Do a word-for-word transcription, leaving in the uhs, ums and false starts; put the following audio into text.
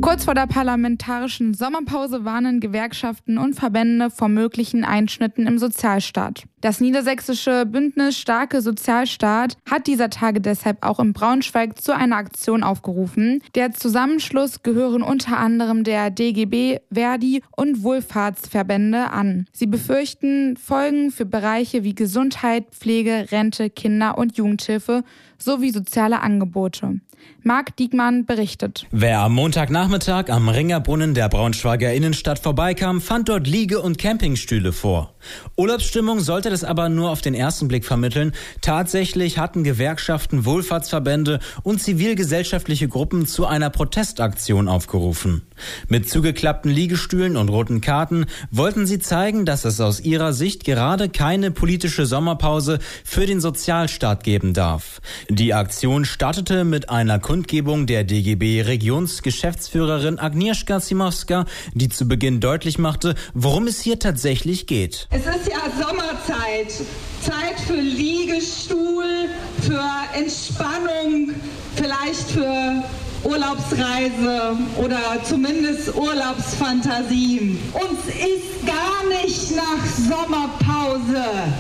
Kurz vor der parlamentarischen Sommerpause warnen Gewerkschaften und Verbände vor möglichen Einschnitten im Sozialstaat. Das niedersächsische Bündnis Starke Sozialstaat hat dieser Tage deshalb auch in Braunschweig zu einer Aktion aufgerufen. Der Zusammenschluss gehören unter anderem der D G B, Verdi und Wohlfahrtsverbände an. Sie befürchten Folgen für Bereiche wie Gesundheit, Pflege, Rente, Kinder- und Jugendhilfe sowie soziale Angebote. Marc Diekmann berichtet. Wer am Montagnachmittag am Ringerbrunnen der Braunschweiger Innenstadt vorbeikam, fand dort Liege- und Campingstühle vor. Urlaubsstimmung sollte das aber nur auf den ersten Blick vermitteln. Tatsächlich hatten Gewerkschaften, Wohlfahrtsverbände und zivilgesellschaftliche Gruppen zu einer Protestaktion aufgerufen. Mit zugeklappten Liegestühlen und roten Karten wollten sie zeigen, dass es aus ihrer Sicht gerade keine politische Sommerpause für den Sozialstaat geben darf. Die Aktion startete mit einer Kundgebung der D G B-Regionsgeschäftsführerin Agnieszka Zimowska, die zu Beginn deutlich machte, worum es hier tatsächlich geht. Es ist ja Sommerzeit, Zeit für Liegestuhl, für Entspannung, vielleicht für Urlaubsreise oder zumindest Urlaubsfantasien. Uns ist gar nicht nach Sommerpause.